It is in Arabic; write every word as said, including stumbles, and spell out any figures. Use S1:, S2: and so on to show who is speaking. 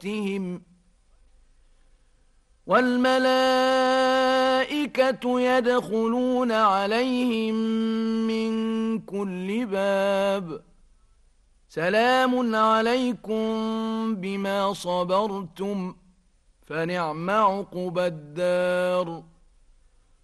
S1: بيوتهم والملائكة يدخلون عليهم من كل باب سلام عليكم بما صبرتم فنعم عقبى الدار